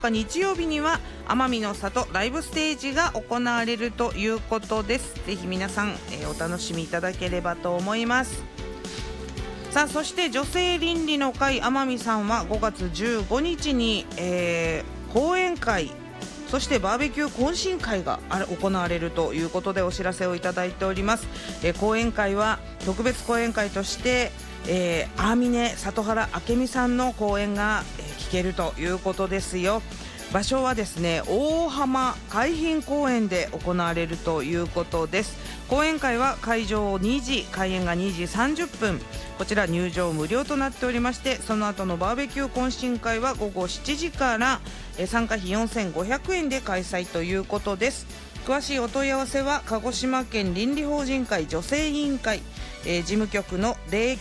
日曜日には奄美の里ライブステージが行われるということです。ぜひ皆さん、お楽しみいただければと思います。さあ、そして女性倫理の会奄美さんは5月15日に、講演会、そしてバーベキュー懇親会が行われるということでお知らせをいただいております。講演会は特別講演会として、アーミネ里原明美さんの講演が、聞けるということですよ。場所はですね、大浜海浜公園で行われるということです。講演会は会場2時、開演が2時30分、こちら入場無料となっておりまして、その後のバーベキュー懇親会は午後7時から参加費4500円で開催ということです。詳しいお問い合わせは鹿児島県倫理法人会女性委員会、事務局の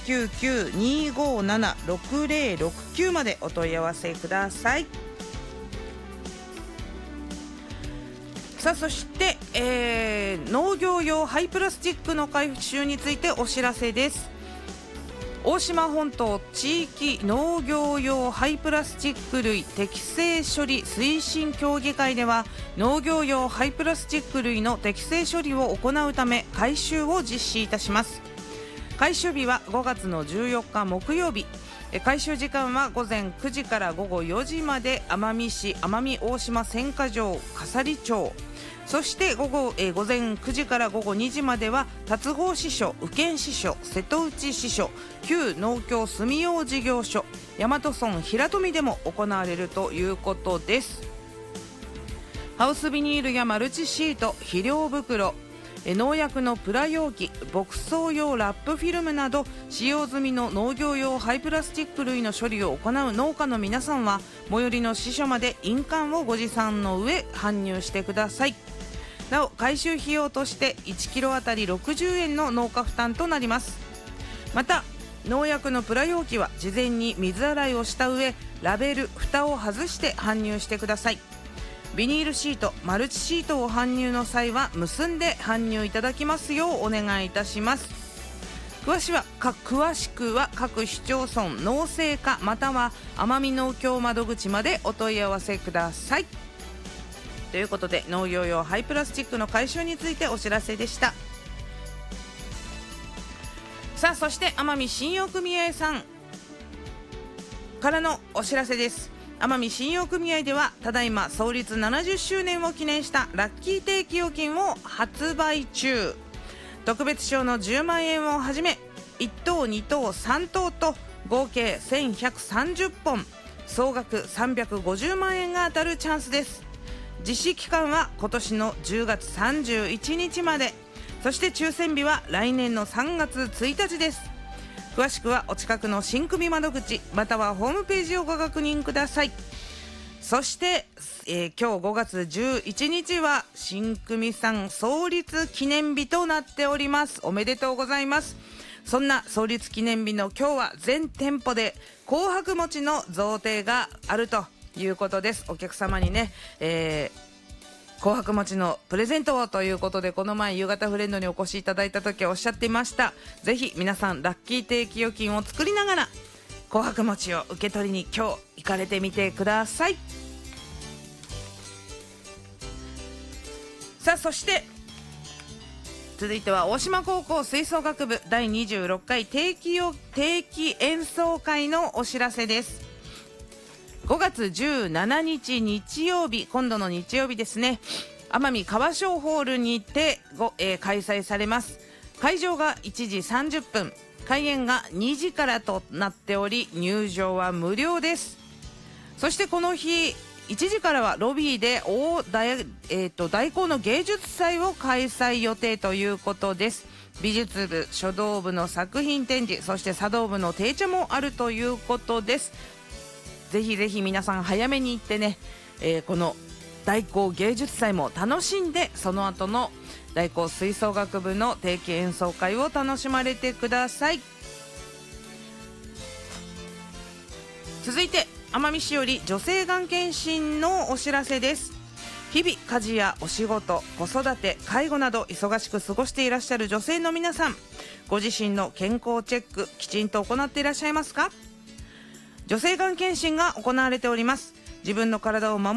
099-257-6069 までお問い合わせください。さあ、そして、農業用廃プラスチックの回収についてお知らせです。大島本島地域農業用廃プラスチック類適正処理推進協議会では、農業用廃プラスチック類の適正処理を行うため回収を実施いたします。回収日は5月の14日木曜日、回収時間は午前9時から午後4時まで、奄美市奄美大島選果場笠利町、そして午前9時から午後2時までは達法支所、宇検支所、瀬戸内支所、旧農協住用事業所、大和村平富でも行われるということです。ハウスビニールやマルチシート、肥料袋、農薬のプラ容器、牧草用ラップフィルムなど使用済みの農業用廃プラスチック類の処理を行う農家の皆さんは、最寄りの支所まで印鑑をご持参の上搬入してください。なお、回収費用として1キロあたり60円の農家負担となります。また、農薬のプラ容器は事前に水洗いをした上、ラベル、蓋を外して搬入してください。ビニールシート、マルチシートを搬入の際は結んで搬入いただきますようお願いいたします。詳しくは各市町村農政課または奄美農協窓口までお問い合わせください。ということで、農業用廃プラスチックの回収についてお知らせでした。さあ、そして奄美信用組合さんからのお知らせです。奄美信用組合ではただいま創立70周年を記念したラッキー定期預金を発売中。特別賞の10万円をはじめ1等2等3等と合計1130本、総額350万円が当たるチャンスです。実施期間は今年の10月31日まで、そして抽選日は来年の3月1日です。詳しくはお近くの新組窓口またはホームページをご確認ください。そして、今日5月11日は新組さん創立記念日となっております。おめでとうございます。そんな創立記念日の今日は全店舗で紅白餅の贈呈があるということです。お客様にね、紅白餅のプレゼントをということで、この前夕方フレンドにお越しいただいた時おっしゃっていました。ぜひ皆さんラッキー定期預金を作りながら紅白餅を受け取りに今日行かれてみてください。さあ、そして続いては大島高校吹奏楽部第26回定期演奏会のお知らせです。5月17日日曜日、今度の日曜日ですね、奄美川商ホールにて開催されます。会場が1時30分、開演が2時からとなっており、入場は無料です。そしてこの日1時からはロビーで大高の芸術祭を開催予定ということです。美術部、書道部の作品展示、そして茶道部の定茶もあるということです。ぜひぜひ皆さん早めに行ってね、この大高芸術祭も楽しんで、その後の大高吹奏楽部の定期演奏会を楽しまれてください。続いて奄美市より女性がん検診のお知らせです。日々家事やお仕事、子育て、介護など忙しく過ごしていらっしゃる女性の皆さん、ご自身の健康チェックきちんと行っていらっしゃいますか？女性がん検診が行われております。自分の体を守